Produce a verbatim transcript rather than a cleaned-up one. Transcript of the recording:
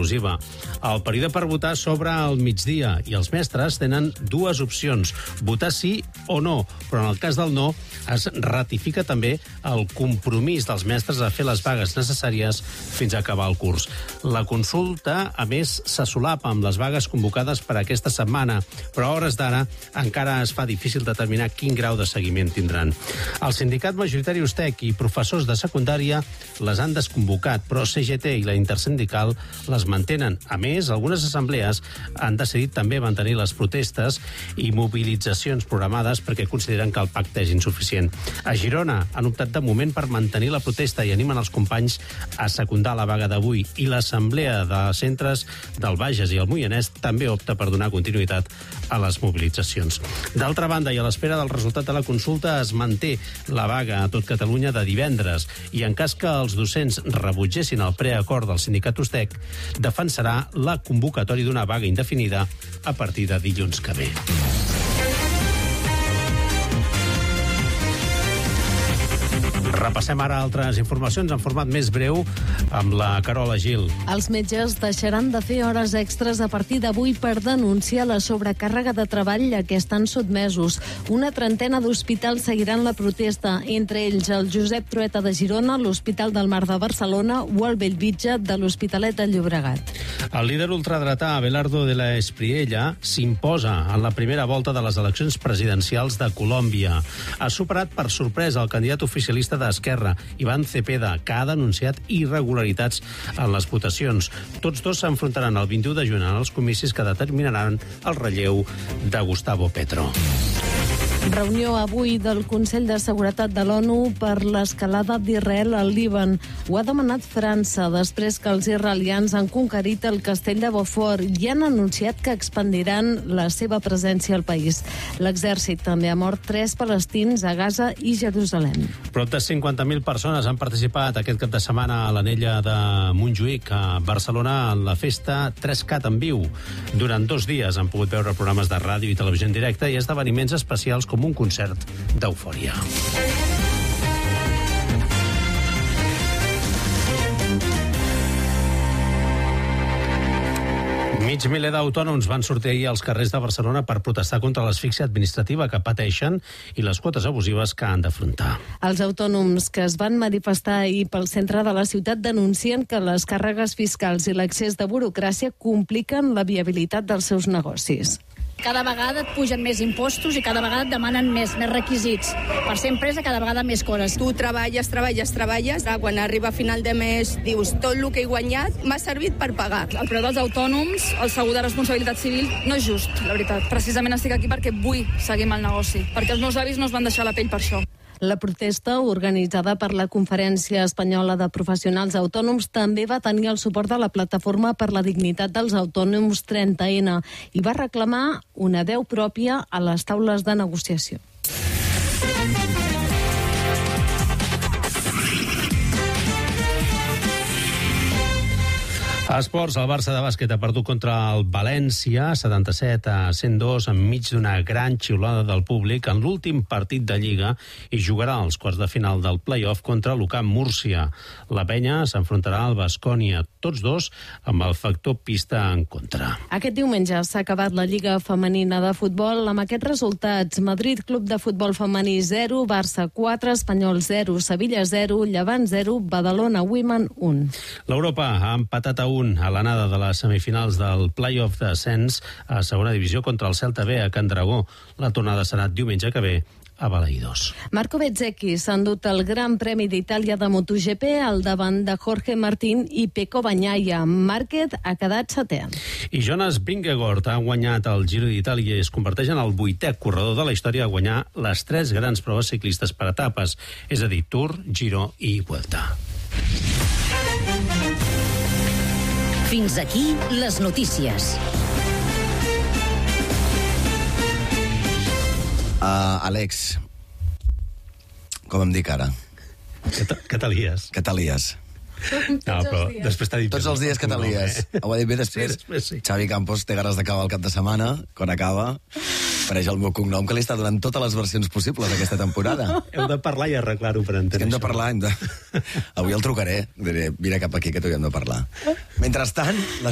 exclusiva. El període per votar s'obre al migdia i els mestres tenen dues opcions, votar sí o no, però en el cas del no es ratifica també el compromís dels mestres a fer les vagues necessàries fins a acabar el curs. La consulta, a més, se solapa amb les vagues convocades per aquesta setmana, però a hores d'ara encara es fa difícil determinar quin grau de seguiment tindran. El sindicat majoritari USTEC i professors de secundària les han desconvocat, però C G T i la intersindical les mantenen. A més, algunes assemblees han decidit també mantenir les protestes i mobilitzacions programades perquè consideren que el pacte és insuficient. A Girona han optat de moment per mantenir la protesta i animen els companys a secundar la vaga d'avui, i l'assemblea de centres del Bages i el Moianès també opta per donar continuïtat a les mobilitzacions. D'altra banda, i a l'espera del resultat de la consulta, es manté la vaga a tot Catalunya de divendres, i en cas que els docents rebutgessin el preacord del sindicat USTEC, defensarà la convocatòria d'una vaga indefinida a partir de dilluns que ve. Repassem ara altres informacions en format més breu amb la Carola Gil. Els metges deixaran de fer hores extres a partir d'avui per denunciar la sobrecàrrega de treball a què estan sotmesos. Una trentena d'hospitals seguiran la protesta, entre ells el Josep Trueta de Girona, l'Hospital del Mar de Barcelona o el Bellvitge de l'Hospitalet de Llobregat. El líder ultradretà Abelardo de la Espriella s'imposa en la primera volta de les eleccions presidencials de Colòmbia. Ha superat per sorpresa el candidat oficialista d'Esquerra, Iván Cepeda, que ha denunciat irregularitats en les votacions. Tots dos s'enfrontaran el vint-i-u de juny en els comicis que determinaran el relleu de Gustavo Petro. Reunió avui del Consell de Seguretat de l'ONU per l'escalada d'Israel al Líban. Ho ha demanat França després que els israelians han conquerit el castell de Beaufort i han anunciat que expandiran la seva presència al país. L'exèrcit també ha mort tres palestins a Gaza i Jerusalem. Prop de cinquanta mil persones han participat aquest cap de setmana a l'anella de Montjuïc, a Barcelona, en la festa tres cat en viu. Durant dos dies han pogut veure programes de ràdio i televisió en directe i esdeveniments especials com un concert d'eufòria. Mig miler d'autònoms van sortir ahir als carrers de Barcelona per protestar contra l'asfíxia administrativa que pateixen i les quotes abusives que han d'afrontar. Els autònoms que es van manifestar ahir pel centre de la ciutat denuncien que les càrregues fiscals i l'excés de burocràcia compliquen la viabilitat dels seus negocis. Cada vegada et pugen més impostos i cada vegada et demanen més, més requisits. Per ser empresa, cada vegada més coses. Tu treballes, treballes, treballes, quan arriba a final de mes dius tot el que he guanyat m'ha servit per pagar. El preu dels autònoms, el segur de responsabilitat civil, no és just, la veritat. Precisament estic aquí perquè vull seguir amb el negoci, perquè els meus avis no es van deixar la pell per això. La protesta, organitzada per la Conferència Espanyola de Professionals Autònoms, també va tenir el suport de la Plataforma per la Dignitat dels Autònoms trenta ena i va reclamar una veu pròpia a les taules de negociació. A esports, el Barça de bàsquet ha perdut contra el València, setanta-set a cent dos, enmig d'una gran xiulada del públic en l'últim partit de Lliga, i jugarà als quarts de final del play-off contra l'U C A M Múrcia. La penya s'enfrontarà al Baskonia, tots dos amb el factor pista en contra. Aquest diumenge s'ha acabat la Lliga Femenina de Futbol amb aquests resultats: Madrid Club de Futbol Femení zero, Barça quatre, Espanyol zero, Sevilla zero, Llevant zero, Badalona Women un. L'Europa ha empatat a un a l'anada de les semifinals del play-off d'ascens a segona divisió contra el Celta B a Can Dragó. La tornada serà diumenge que ve a Balaïdos. Marco Bezzecchi s'ha endut el Gran Premi d'Itàlia de MotoGP al davant de Jorge Martín i Pecco Bagnaia. Márquez ha quedat setè. I Jonas Vingegaard ha guanyat el Giro d'Itàlia i es converteix en el vuitè corredor de la història a guanyar les tres grans proves ciclistes per etapes, és a dir, Tour, Giro i Vuelta. Fins aquí les notícies. Uh, Àlex, com em dic ara? Què te lies? Què te lies? No, però després t'ha dit... Tots els dies que te lies. Ho ha dit bé després? Sí, després sí. Xavi Campos té ganes d'acabar el cap de setmana. Quan acaba, apareix el meu cognom, que li està donant totes les versions possibles aquesta temporada. Heu de parlar i arreglar-ho per entendre. Hem de parlar, hem de... Avui el trucaré. Diré, vine cap aquí, que t'ho hem de parlar. Mentrestant, la